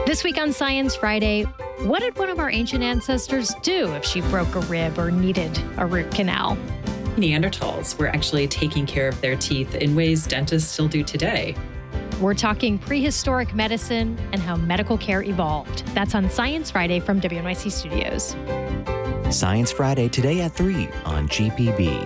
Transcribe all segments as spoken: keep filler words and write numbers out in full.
This week on Science Friday, what did one of our ancient ancestors do if she broke a rib or needed a root canal? Neanderthals were actually taking care of their teeth in ways dentists still do today. We're talking prehistoric medicine and how medical care evolved. That's on Science Friday from W N Y C Studios. Science Friday today at three on G P B.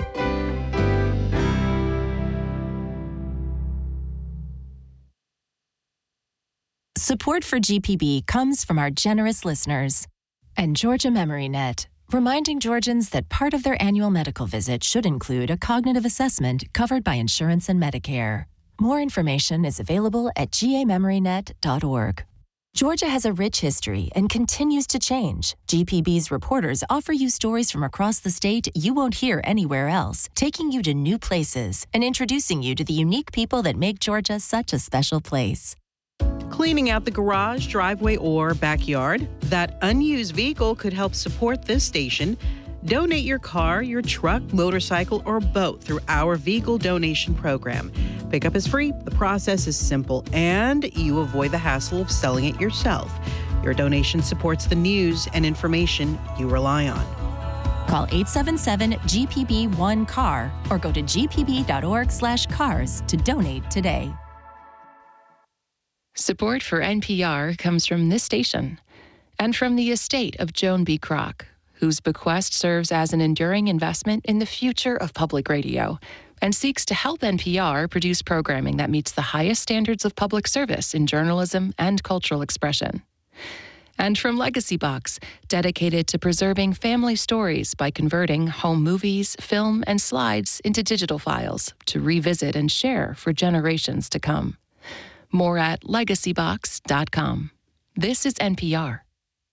Support for G P B comes from our generous listeners and Georgia MemoryNet, reminding Georgians that part of their annual medical visit should include a cognitive assessment covered by insurance and Medicare. More information is available at g a memory net dot org. Georgia has a rich history and continues to change. G P B's reporters offer you stories from across the state you won't hear anywhere else, taking you to new places and introducing you to the unique people that make Georgia such a special place. Cleaning out the garage, driveway, or backyard? That unused vehicle could help support this station. Donate your car, your truck, motorcycle, or boat through our vehicle donation program. Pickup is free, the process is simple, and you avoid the hassle of selling it yourself. Your donation supports the news and information you rely on. Call eight seven seven G P B one C A R or go to g p b dot org slash cars to donate today. Support for N P R comes from this station and from the estate of Joan B. Kroc, whose bequest serves as an enduring investment in the future of public radio and seeks to help N P R produce programming that meets the highest standards of public service in journalism and cultural expression. And from Legacy Box, dedicated to preserving family stories by converting home movies, film, and slides into digital files to revisit and share for generations to come. More at legacy box dot com. This is N P R.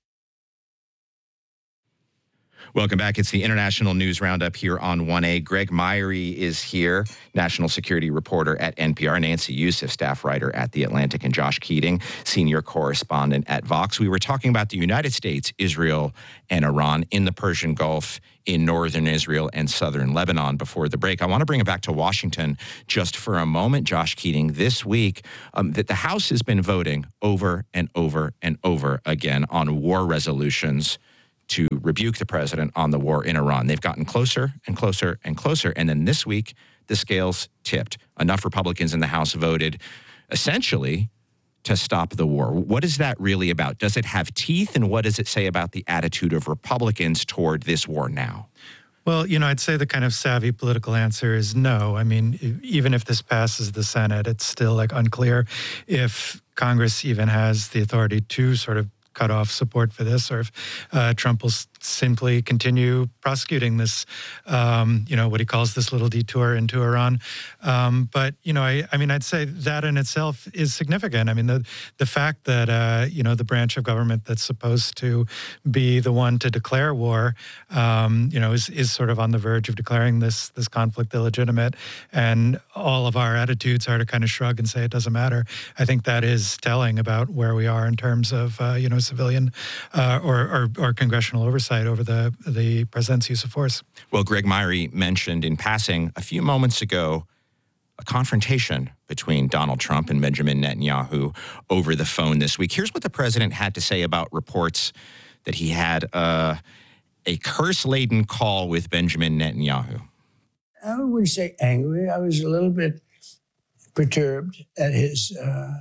Welcome back. It's the International News Roundup here on one A. Greg Myrie is here, national security reporter at N P R. Nancy Youssef, staff writer at The Atlantic, and Josh Keating, senior correspondent at Vox. We were talking about the United States, Israel, and Iran in the Persian Gulf, in northern Israel and southern Lebanon before the break. I want to bring it back to Washington just for a moment, Josh Keating. This week, um, that the House has been voting over and over and over again on war resolutions to rebuke the president on the war in Iran. They've gotten closer and closer and closer. And then this week, the scales tipped. Enough Republicans in the House voted essentially to stop the war. What is that really about? Does it have teeth? And what does it say about the attitude of Republicans toward this war now? Well, you know, I'd say the kind of savvy political answer is no. I mean, even if this passes the Senate, it's still like unclear if Congress even has the authority to sort of cut off support for this, or if uh, Trump will s- simply continue prosecuting this, um, you know, what he calls this little detour into Iran. Um, but, you know, I, I mean, I'd say that in itself is significant. I mean, the the fact that, uh, you know, the branch of government that's supposed to be the one to declare war, um, you know, is, is sort of on the verge of declaring this, this conflict illegitimate. And all of our attitudes are to kind of shrug and say it doesn't matter. I think that is telling about where we are in terms of, uh, you know, civilian uh, or, or, or congressional oversight over the, the president's use of force. Well, Greg Myrie mentioned in passing a few moments ago a confrontation between Donald Trump and Benjamin Netanyahu over the phone this week. Here's what the president had to say about reports that he had uh, a curse-laden call with Benjamin Netanyahu. I wouldn't say angry. I was a little bit perturbed at his uh,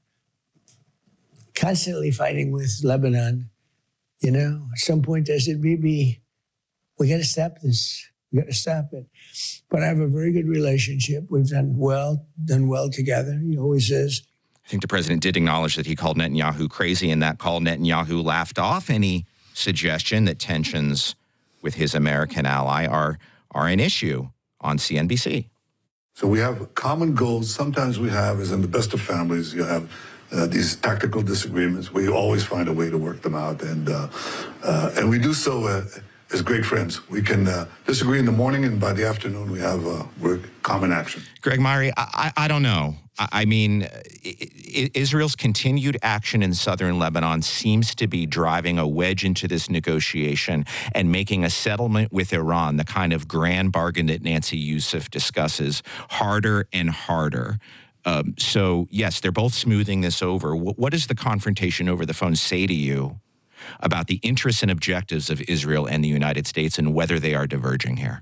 constantly fighting with Lebanon. You know, at some point I said, Bibi, we got to stop this. We got to stop it. But I have a very good relationship. We've done well, done well together. He always says. I think the president did acknowledge that he called Netanyahu crazy in that call. Netanyahu laughed off any suggestion that tensions with his American ally are, are an issue on C N B C. So we have common goals. Sometimes we have, as in the best of families, you have uh, these tactical disagreements. We always find a way to work them out. And uh, uh, and we do so uh, as great friends. We can uh, disagree in the morning, and by the afternoon we have uh, we're common action. Greg Myrie, I, I, I don't know. I, I mean, I, I, Israel's continued action in southern Lebanon seems to be driving a wedge into this negotiation and making a settlement with Iran, the kind of grand bargain that Nancy Youssef discusses, harder and harder. Um, so, yes, they're both smoothing this over. What, what does the confrontation over the phone say to you about the interests and objectives of Israel and the United States and whether they are diverging here?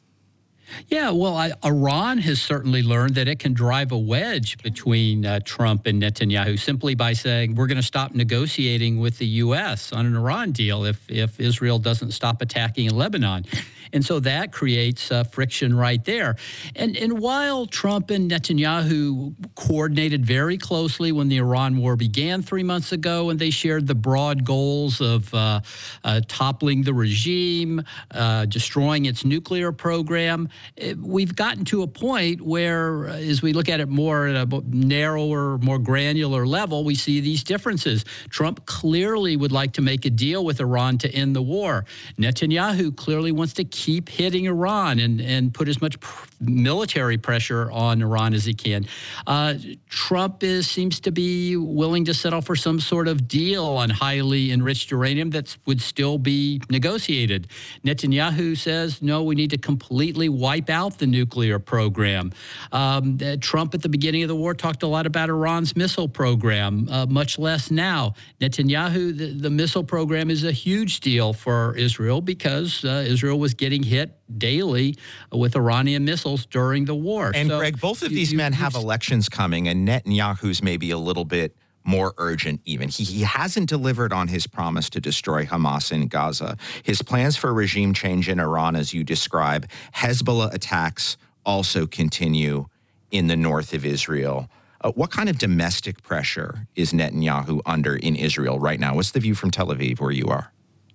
Yeah, well, I, Iran has certainly learned that it can drive a wedge between uh, Trump and Netanyahu simply by saying we're going to stop negotiating with the U S on an Iran deal if, if Israel doesn't stop attacking in Lebanon. And so that creates uh, friction right there. And, and while Trump and Netanyahu coordinated very closely when the Iran war began three months ago, and they shared the broad goals of uh, uh, toppling the regime, uh, destroying its nuclear program, we've gotten to a point where, as we look at it more at a narrower, more granular level, we see these differences. Trump clearly would like to make a deal with Iran to end the war. Netanyahu clearly wants to keep hitting Iran and, and put as much pr- military pressure on Iran as he can. Uh, Trump is, seems to be willing to settle for some sort of deal on highly enriched uranium that would still be negotiated. Netanyahu says, no, we need to completely wipe out the nuclear program. Um, uh, Trump at the beginning of the war talked a lot about Iran's missile program, uh, much less now. Netanyahu, the, the missile program is a huge deal for Israel because uh, Israel was getting hit daily with Iranian missiles during the war. And so, Greg, both of you, these you, men have elections coming, and Netanyahu's maybe a little bit more urgent even. He, he hasn't delivered on his promise to destroy Hamas in Gaza. His plans for regime change in Iran, as you describe, Hezbollah attacks also continue in the north of Israel. Uh, what kind of domestic pressure is Netanyahu under in Israel right now? What's the view from Tel Aviv where you are?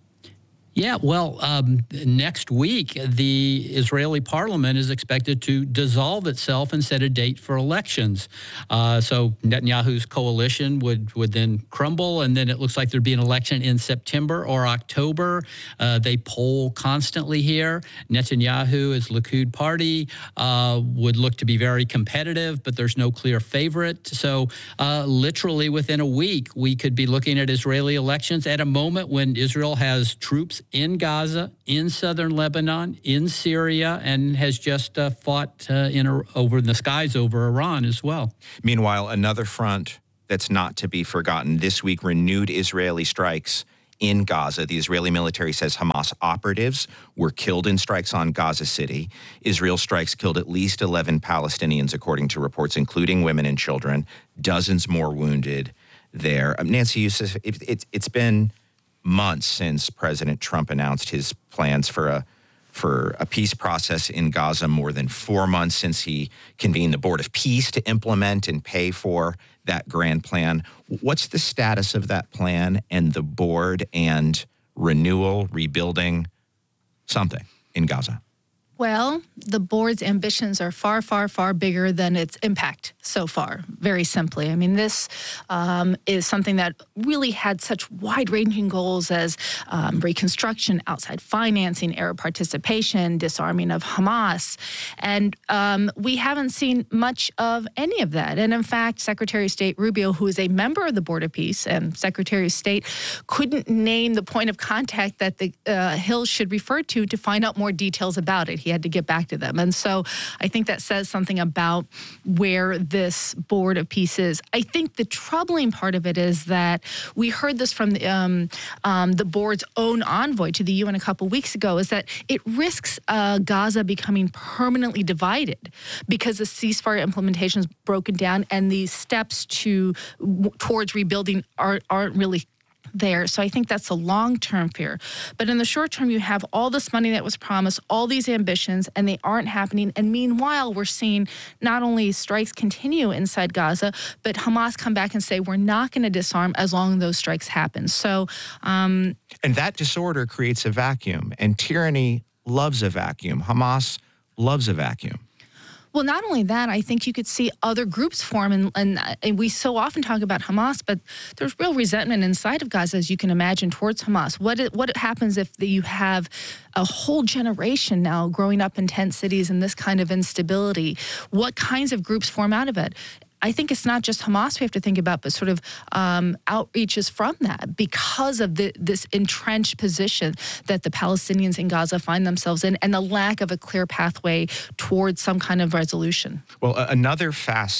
Yeah, well, um, next week, the Israeli parliament is expected to dissolve itself and set a date for elections. Uh, so Netanyahu's coalition would, would then crumble, and then it looks like there'd be an election in September or October. Uh, they poll constantly here. Netanyahu, his Likud party, uh, would look to be very competitive, but there's no clear favorite. So uh, literally within a week, we could be looking at Israeli elections at a moment when Israel has troops in Gaza, in southern Lebanon, in Syria, and has just uh, fought uh, in a, over in the skies over Iran as well. Meanwhile, another front that's not to be forgotten. This week, renewed Israeli strikes in Gaza. The Israeli military says Hamas operatives were killed in strikes on Gaza City. Israel strikes killed at least eleven Palestinians, according to reports, including women and children. Dozens more wounded there. Um, Nancy Youssef, it, it, it's been months since President Trump announced his plans for a for a peace process in Gaza, more than four months since he convened the Board of Peace to implement and pay for that grand plan. What's the status of that plan and the board and renewal, rebuilding, something in Gaza? Well, the board's ambitions are far, far, far bigger than its impact so far, very simply. I mean, this um, is something that really had such wide-ranging goals as um, reconstruction, outside financing, Arab participation, disarming of Hamas. And um, we haven't seen much of any of that. And in fact, Secretary of State Rubio, who is a member of the Board of Peace and Secretary of State, couldn't name the point of contact that the uh, Hill should refer to to find out more details about it. He had to get back to them. And so I think that says something about where this Board of Peace is. I think the troubling part of it is that we heard this from the, um, um, the board's own envoy to the U N a couple weeks ago, is that it risks uh, Gaza becoming permanently divided because the ceasefire implementation is broken down and these steps to towards rebuilding aren't, aren't really there. So I think that's a long-term fear. But in the short term, you have all this money that was promised, all these ambitions, and they aren't happening. And meanwhile, we're seeing not only strikes continue inside Gaza, but Hamas come back and say, we're not going to disarm as long as those strikes happen. So, um, and that disorder creates a vacuum, and tyranny loves a vacuum. Hamas loves a vacuum. Well, not only that, I think you could see other groups form, and, and, and we so often talk about Hamas, but there's real resentment inside of Gaza, as you can imagine, towards Hamas. What it, what happens if the, you have a whole generation now growing up in tent cities and this kind of instability? What kinds of groups form out of it? I think it's not just Hamas we have to think about, but sort of um, outreaches from that because of the, this entrenched position that the Palestinians in Gaza find themselves in and the lack of a clear pathway towards some kind of resolution. Well, uh, another facet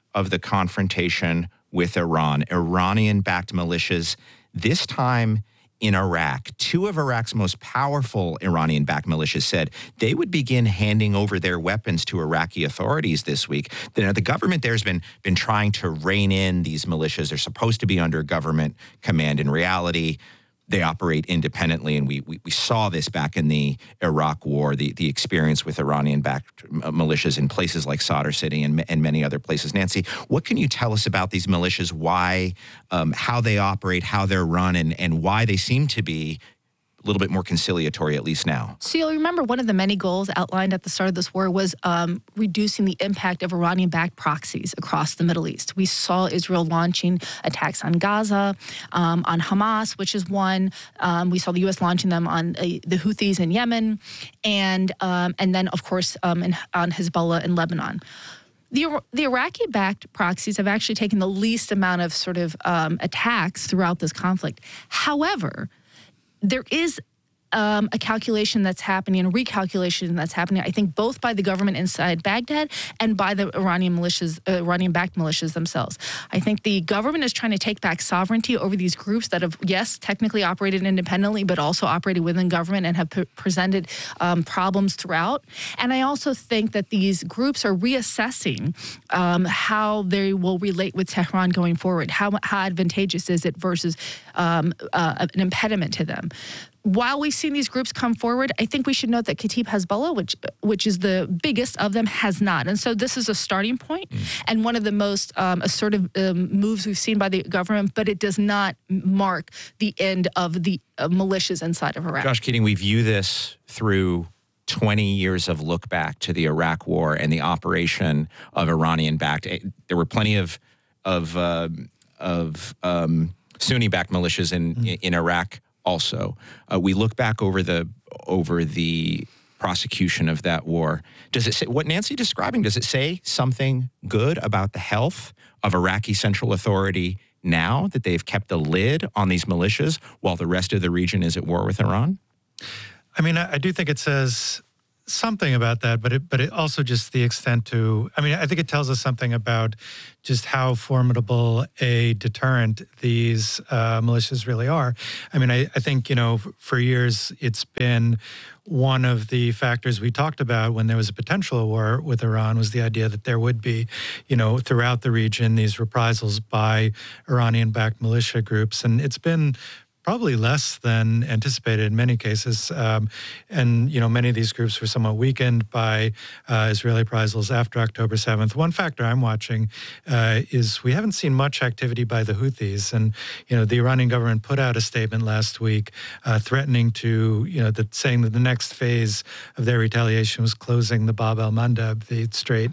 of the confrontation with Iran, Iranian-backed militias, this time in Iraq. Two of Iraq's most powerful Iranian-backed militias said they would begin handing over their weapons to Iraqi authorities this week. The, the government there has been, been trying to rein in these militias. They're supposed to be under government command. In reality, they operate independently, and we, we we saw this back in the Iraq War, the, the experience with Iranian-backed militias in places like Sadr City and, and many other places. Nancy, what can you tell us about these militias, why, um, how they operate, how they're run, and, and why they seem to be a little bit more conciliatory, at least now? So you'll remember one of the many goals outlined at the start of this war was um, reducing the impact of Iranian-backed proxies across the Middle East. We saw Israel launching attacks on Gaza, um, on Hamas, which is one. Um, we saw the U S launching them on uh, the Houthis in Yemen, and um, and then, of course, um, in, on Hezbollah in Lebanon. The, the Iraqi-backed proxies have actually taken the least amount of sort of um, attacks throughout this conflict. However, there is um, a calculation that's happening, a recalculation that's happening, I think, both by the government inside Baghdad and by the Iranian militias, uh, Iranian-backed militias themselves. I think the government is trying to take back sovereignty over these groups that have, yes, technically operated independently, but also operated within government and have p- presented um, problems throughout. And I also think that these groups are reassessing um, how they will relate with Tehran going forward. How, how advantageous is it versus um, uh, an impediment to them? While we've seen these groups come forward, I think we should note that Kataib Hezbollah, which which is the biggest of them, has not. And so this is a starting point mm. and one of the most um, assertive um, moves we've seen by the government, but it does not mark the end of the uh, militias inside of Iraq. Josh Keating, we view this through twenty years of look back to the Iraq War and the operation of Iranian-backed. There were plenty of of uh, of um, Sunni-backed militias in mm. in Iraq. Also, uh, we look back over the over the prosecution of that war. Does it say what Nancy describing? Does it say something good about the health of Iraqi Central Authority now that they've kept a lid on these militias while the rest of the region is at war with Iran? I mean, I, I do think it says something about that, but it but it also just the extent to, I mean, I think it tells us something about just how formidable a deterrent these uh, militias really are. I mean, I, I think, you know, for years it's been one of the factors we talked about when there was a potential war with Iran was the idea that there would be, you know, throughout the region, these reprisals by Iranian-backed militia groups. And it's been probably less than anticipated in many cases. Um, and, you know, many of these groups were somewhat weakened by uh, Israeli reprisals after October seventh. One factor I'm watching uh, is we haven't seen much activity by the Houthis. And, you know, the Iranian government put out a statement last week uh, threatening to, you know, that saying that the next phase of their retaliation was closing the Bab el-Mandeb, the strait,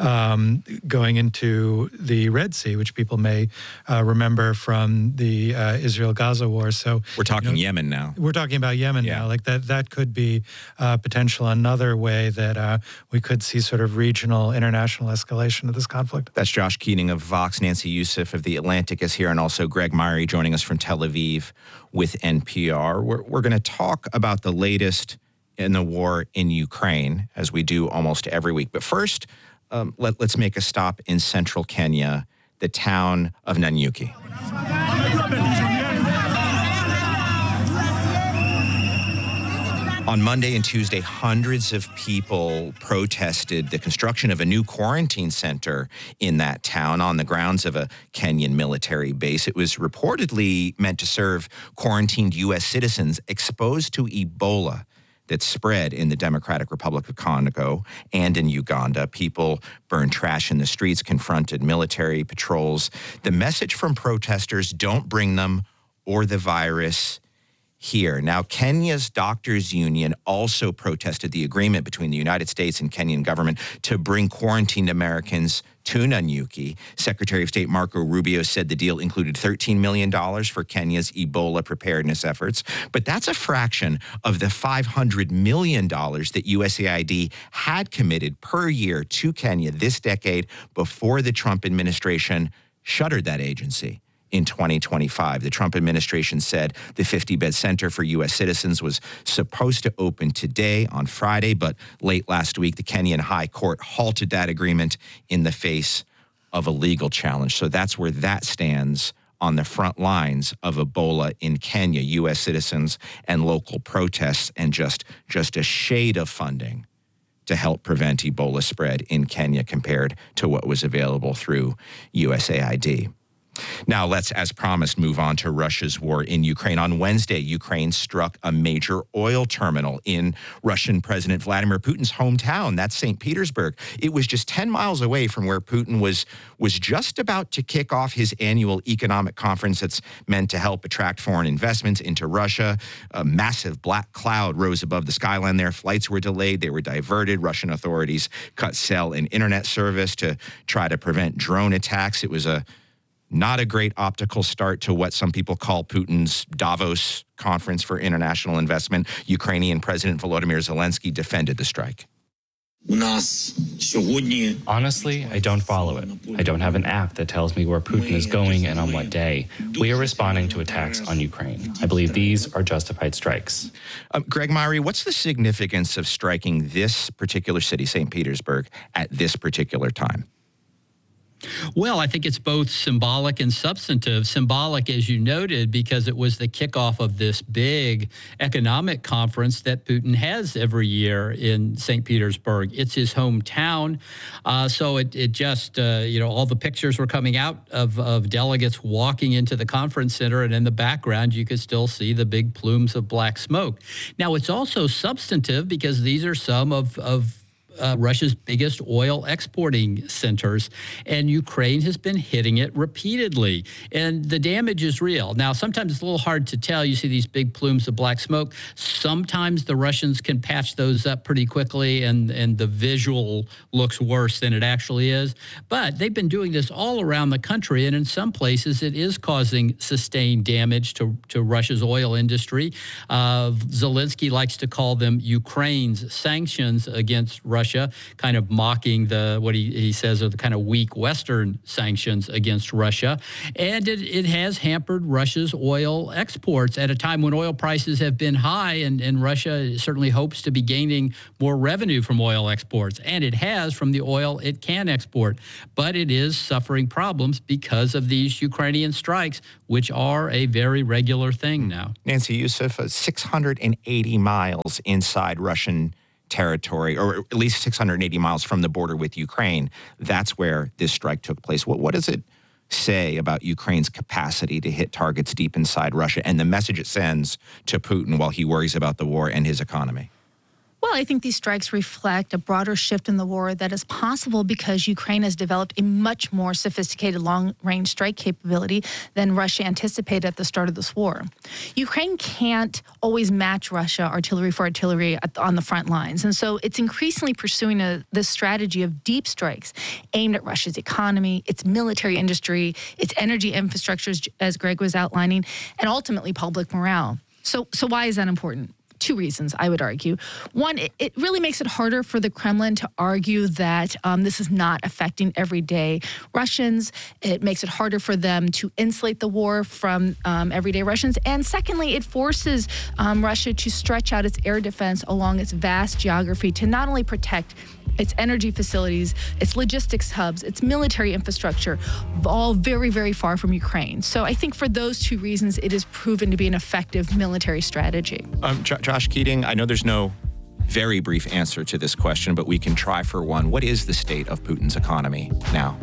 um, going into the Red Sea, which people may uh, remember from the uh, Israel-Gaza war. So we're talking you know, Yemen now. We're talking about Yemen yeah. now. Like that, that could be uh, potential another way that uh, we could see sort of regional, international escalation of this conflict. That's Josh Keating of Vox. Nancy Youssef of The Atlantic is here, and also Greg Myrie joining us from Tel Aviv with N P R. We're, we're going to talk about the latest in the war in Ukraine, as we do almost every week. But first, um, let, let's make a stop in central Kenya, the town of Nanyuki. On Monday and Tuesday, hundreds of people protested the construction of a new quarantine center in that town on the grounds of a Kenyan military base. It was reportedly meant to serve quarantined U S citizens exposed to Ebola that spread in the Democratic Republic of Congo and in Uganda. People burned trash in the streets, confronted military patrols. The message from protesters: don't bring them or the virus here. Now, Kenya's Doctors Union also protested the agreement between the United States and Kenyan government to bring quarantined Americans to Nanyuki. Secretary of State Marco Rubio said the deal included thirteen million dollars for Kenya's Ebola preparedness efforts, but that's a fraction of the five hundred million dollars that U S A I D had committed per year to Kenya this decade before the Trump administration shuttered that agency. In twenty twenty-five, the Trump administration said the fifty-bed center for U S citizens was supposed to open today on Friday, but late last week, the Kenyan High Court halted that agreement in the face of a legal challenge. So that's where that stands on the front lines of Ebola in Kenya, U S citizens and local protests, and just, just a shade of funding to help prevent Ebola spread in Kenya compared to what was available through U S A I D. Now, let's, as promised, move on to Russia's war in Ukraine. On Wednesday, Ukraine struck a major oil terminal in Russian President Vladimir Putin's hometown. That's Saint Petersburg. It was just ten miles away from where Putin was, was just about to kick off his annual economic conference that's meant to help attract foreign investments into Russia. A massive black cloud rose above the skyline there. Flights were delayed. They were diverted. Russian authorities cut cell and internet service to try to prevent drone attacks. It was a Not a great optical start to what some people call Putin's Davos Conference for International Investment. Ukrainian President Volodymyr Zelensky defended the strike. Honestly, I don't follow it. I don't have an app that tells me where Putin is going and on what day. We are responding to attacks on Ukraine. I believe these are justified strikes. Um, Greg Myrie, what's the significance of striking this particular city, Saint Petersburg, at this particular time? Well, I think it's both symbolic and substantive. Symbolic, as you noted, because it was the kickoff of this big economic conference that Putin has every year in Saint Petersburg. It's his hometown. Uh, so it, it just, uh, you know, all the pictures were coming out of, of delegates walking into the conference center, and in the background, you could still see the big plumes of black smoke. Now, it's also substantive because these are some of, of Uh, Russia's biggest oil exporting centers, and Ukraine has been hitting it repeatedly, and the damage is real. Now, sometimes it's a little hard to tell. You see these big plumes of black smoke. Sometimes the Russians can patch those up pretty quickly, and, and the visual looks worse than it actually is. But they've been doing this all around the country, and in some places it is causing sustained damage to, to Russia's oil industry. Uh, Zelensky likes to call them Ukraine's sanctions against Russia. Russia, kind of mocking the what he, he says are the kind of weak Western sanctions against Russia. And it, it has hampered Russia's oil exports at a time when oil prices have been high, and, and Russia certainly hopes to be gaining more revenue from oil exports. And it has from the oil it can export. But it is suffering problems because of these Ukrainian strikes, which are a very regular thing now. Nancy Youssef, uh, six hundred eighty miles inside Russian territory, or at least six hundred eighty miles from the border with Ukraine. That's where this strike took place. What, what does it say about Ukraine's capacity to hit targets deep inside Russia and the message it sends to Putin while he worries about the war and his economy? Well, I think these strikes reflect a broader shift in the war that is possible because Ukraine has developed a much more sophisticated long-range strike capability than Russia anticipated at the start of this war. Ukraine can't always match Russia artillery for artillery at, on the front lines. And so it's increasingly pursuing a, this strategy of deep strikes aimed at Russia's economy, its military industry, its energy infrastructures, as Greg was outlining, and ultimately public morale. So, so why is that important? Two reasons, I would argue. One, it, it really makes it harder for the Kremlin to argue that um, this is not affecting everyday Russians. It makes it harder for them to insulate the war from um, everyday Russians. And secondly, it forces um, Russia to stretch out its air defense along its vast geography to not only protect its energy facilities, its logistics hubs, its military infrastructure, all very, very far from Ukraine. So I think for those two reasons, it has proven to be an effective military strategy. Um, J- Josh Keating, I know there's no very brief answer to this question, but we can try for one. What is the state of Putin's economy now?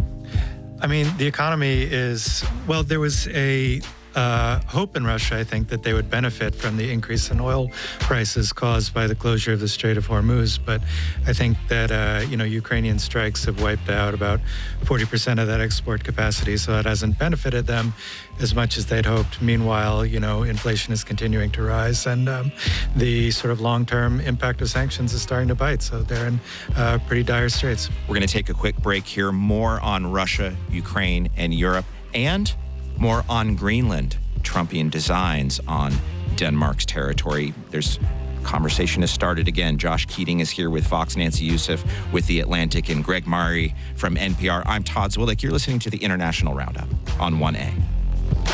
I mean, the economy is, well, there was a Uh, hope in Russia, I think, that they would benefit from the increase in oil prices caused by the closure of the Strait of Hormuz. But I think that, uh, you know, Ukrainian strikes have wiped out about forty percent of that export capacity. So that hasn't benefited them as much as they'd hoped. Meanwhile, you know, inflation is continuing to rise, and um, the sort of long-term impact of sanctions is starting to bite. So they're in uh, pretty dire straits. We're going to take a quick break here. More on Russia, Ukraine, and Europe, and more on Greenland, Trumpian designs on Denmark's territory. There's conversation has started again. Josh Keating is here with Fox, Nancy Youssef with The Atlantic, and Greg Myrie from N P R. I'm Todd Zwillich. You're listening to the International Roundup on one A.